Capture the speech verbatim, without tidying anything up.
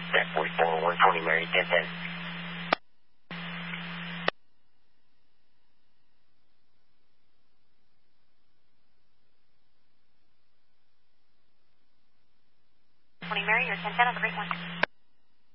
That forty-four, one twenty Mary, ten ten. twenty Mary, you're ten ten on the break one.